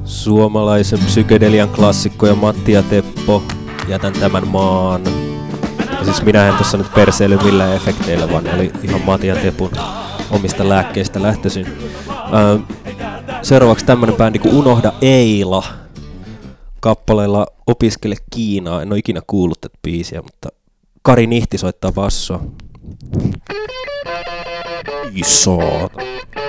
Suomalaisen psykedelian klassikkoja Matti ja Teppo, jätän tämän maan. Ja siis minä en tässä nyt perseily millään efekteillä, vaan oli ihan Matti ja Tepun omista lääkkeistä lähtöisin. Seuraavaksi tämmönen bändi kuin Unohda Eila. Kappaleella Opiskele Kiinaa. En ole ikinä kuullut tätä biisiä, mutta Kari Nihti soittaa bassoa. Iso.